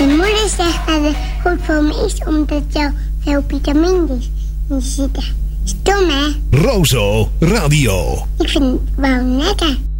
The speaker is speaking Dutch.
Mijn moeder zegt dat het goed voor me is omdat er veel vitamines in zitten. Stom, hè? Rozo Radio. Ik vind het wel lekker.